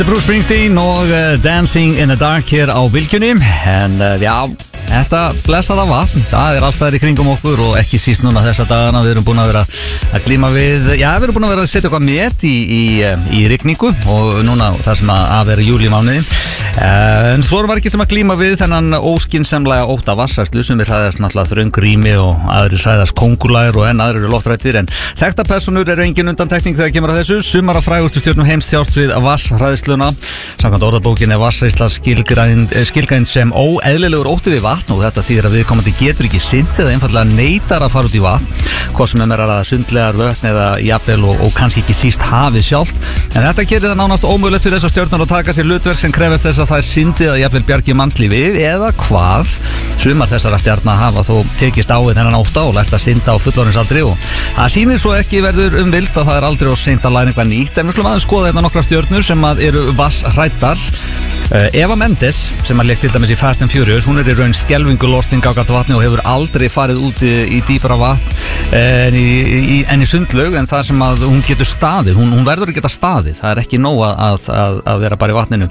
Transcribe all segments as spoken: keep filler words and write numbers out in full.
Bruce Springsteen og uh, Dancing in the Dark hér á Bylgjunni. En uh, já, þetta blessaða vatn, það er allstaðar í kringum okkur og ekki síst núna þessa dagana. Við erum búin að vera að glíma við, já við erum búin að vera að setja eitthvað met í, í, í rigningu og núna það sem að, að vera júlímánuði. Uh, en svo erum við ekki sem að glíma við þennan óskinsamlega ótta vatnsærslu sem við hræðast náttúrulega þröng rými og aðrir hræðast kóngulær og enn aðrir eru loftrættir. En þekkta personur eru engin undantekning þegar kemur að þessu. Sumar af frægustu stjörnum heims þjást við vatnshræðsluna. Samkvæmt orðabókinni er vatnshræðsla skilgreind, skilgreind sem óeðlilegur ótti við vatn og þetta þýðir að viðkomandi getur ekki synt eða einfaldlega neitar að fara út í vatn, hvort sem er að sundlegar vötn eða jafnvel og, og kannski ekki síst hafið sjálft. En þetta gerir það nánast ómögulegt fyrir þessar stjörnur að taka sér hlutverk sem krefist þess að það er syndið að jafnvel bjargi mannslífi eða hvað. Sumar þessara stjarna hafa þó tekist á við þennan ótta og lært að synda á fullorðinsaldri og það sýnir svo ekki verður um vilst að það er aldrei of seint að læra eitthvað nýtt. En við skulum aðeins skoða hérna nokkra stjörnur sem að eru vatnshræddar. Uh, Eva Mendes sem að leik til dæmis í Fast and Furious, hún er í raun skelfingu losting á galt vatni og hefur aldrei farið út í, í dýpra vatn uh, en, í, í, en í sundlaug, en það sem að hún getur staðið, hún, hún verður að geta staðið, það er ekki nóg að, að, að vera bara í vatninu.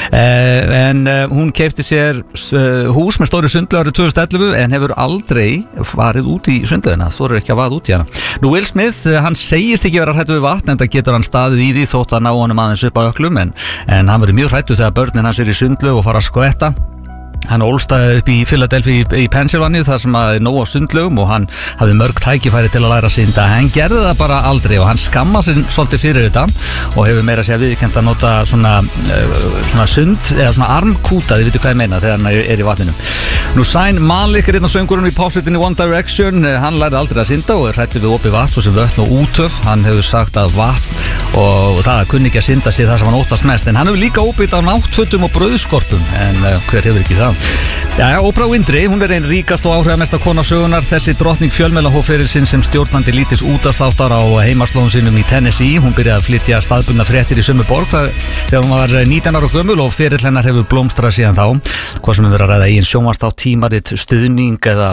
uh, en uh, hún keypti sér uh, hús með stóri sundlaug árið tvö þúsund og ellefu en hefur aldrei farið út í sundlaugina, þú eru ekki að vaða út í hana. Nú Will Smith, uh, hann segist ekki vera hræddur við vatn en það getur hann staðið í því þótt að ná honum aðeins upp á öklum, en, en hann verður mjög hræddur þegar börnin hans er í sundlaug og fara að skvetta. Hann ólstaði upp í Philadelphia í, í Pennsylvania þar sem að er nóg á sundlaugum og hann hafði mörg tækifæri til að læra að synda. Hann gerði það bara aldrei og hann skamma sig svolítið fyrir þetta og hefur meira að segja viðurkennt að nota svona, uh, svona sund eða svona armkúta, þið veitu hvað ég meina, þegar hann er, er í vatninu. Nú Zayn Malik er einn af söngurinn í popsveitinni One Direction. Hann lærði aldrei að synda og er hræddur við opið vatn svo sem vötn og útöf. Hann hefur sagt að vatn og það að kunni ekki að synda sig það sem hann óttast mest, en hann hefur líka óbyggt á náttfötum og brauðskorpum, en uh, hver hefur ekki það? Já, Oprah Winfrey, hún er einn ríkast og áhrifamesta kona sögunar. Þessi drottning fjölmiðlahófferilsins sem stjórnandi lítils útvarpsþáttar á heimaslóðum sínum í Tennessee. Hún byrjaði að flytja staðbundna fréttir í sömu borg þegar hún var nítján ára gömul og ferill hennar hefur blómstrað síðan þá. Hvað sem við verðum að ræða í einn sjónvarpsþátt, tímarit, stuðning eða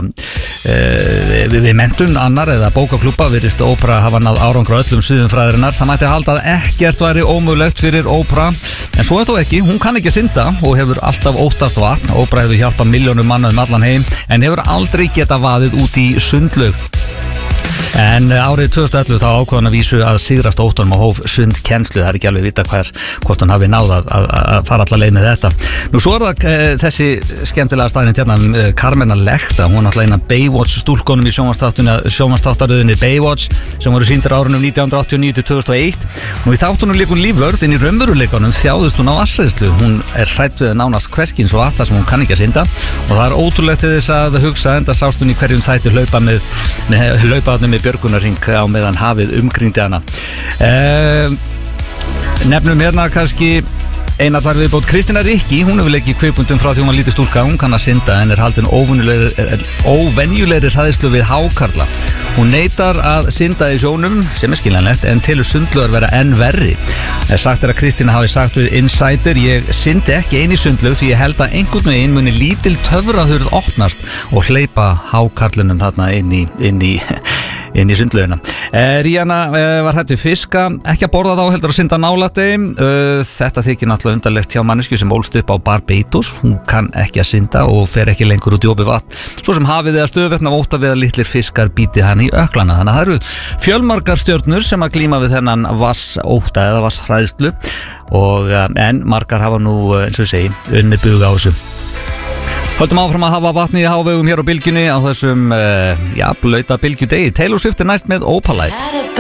e, við menntun annar eða bókaklúbba virðist Oprah hafa náð árangur á öllum sviðum fræðarinnar. Það mætti halda að ekkert væri ómögulegt fyrir Oprah, en svo er þó ekki. Hún kann ekki að synda og hefur alltaf óttast vatn. Oprah hefur hjálpað milljónum manna um allan heim en hefur aldrei getað vaðið út í sundlaug. En árið tvö þúsund og ellefu þá ákvað að vísu að sigrast óttanum og hóf sundkennslu. Það er ekki alveg vita hver, hvort hann hafi náð að, að, að fara alla leið með þetta. Nú svo er það e, þessi skemmtilega staðin hérna, e, Carmena Lecta. Hún er alltaf eina Baywatch stúlkonum í sjónvarpsþáttaröðinni Baywatch sem voru sýndir árunum nítján hundruð áttatíu og níu til tvö þúsund og eitt. Nú í þáttunum leikur lífvörð, en í raunveruleikanum þjáðust hún á vatnsreiðslu. Hún er hrædd við nánast hverskins og atta sem hún kann ekki að synda og það er ótrúlegt til þess að hugsa, enda sást hún í hverjum þætti hlaupa með, með hlaupaðnum með björgunarhring á meðan hafið umkringdi hana. Eh, nefnum hérna kannski eina tvær viðbót. Kristína Rikki, hún hefur leikið kvikmyndum frá því hún var lítið stúlka. Hún kann að synda en er haldin óvenjulegri hræðslu við hákarla. Hún neitar að synda í sjónum, sem er skiljanlegt, en telur sundlaugar vera enn verri. Sagt er að Kristína hafi sagt við Insider: ég syndi ekki einu sundlaug því ég held að einhvern veginn muni lítil töfrahurð opnast og hleypa hákarlunum þarna inn í, inn í inn í sundlaugina. Eh, Rihanna eh, var hrædd við fiska, ekki að borða þá heldur að synda nálægt þeim. Uh, þetta þykir náttúrulega undarlegt hjá manneskju sem ólst upp á Barbados. Hún kann ekki að synda og fer ekki lengur út í opið vatn. Svo sem hafið eða stöðuvatn af ótta við að litlir fiskar bíti hann í öklana. Þannig að það eru fjölmargar stjörnur sem að glíma við þennan vassótta eða vasshræðslu og uh, en margar hafa nú, eins og ég segi, unni buga á þessu. Höldum áfram að hafa vatni í hávegum hér á Bylgjunni á þessum, uh, já, blauta bylgjudegi. Taylor Swift er næst með Opalite.